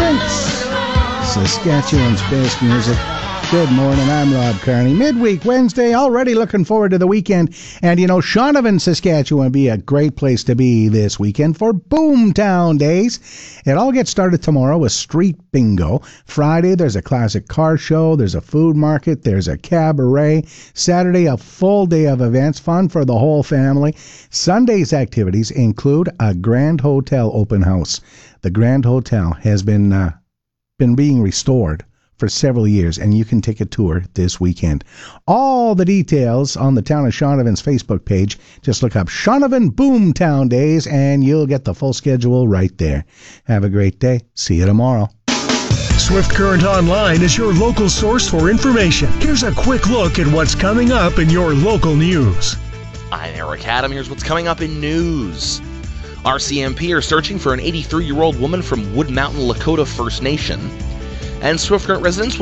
Prince, Saskatchewan's best music. Good morning, I'm Rob Carney. Midweek Wednesday, already looking forward to the weekend. And you know, Shaunavon, Saskatchewan would be a great place to be this weekend for Boomtown Days. It all gets started tomorrow with street bingo. Friday, there's a classic car show, there's a food market, there's a cabaret. Saturday, a full day of events, fun for the whole family. Sunday's activities include a Grand Hotel open house. The Grand Hotel has been being restored for several years, and you can take a tour this weekend. All the details on the Town of Shaunavon's Facebook page. Just look up Shaunavon Boomtown Days, and you'll get the full schedule right there. Have a great day. See you tomorrow. Swift Current Online is your local source for information. Here's a quick look at what's coming up in your local news. I'm Eric Adam. Here's what's coming up in news. RCMP are searching for an 83-year-old woman from Wood Mountain Lakota First Nation. And Swift Current residents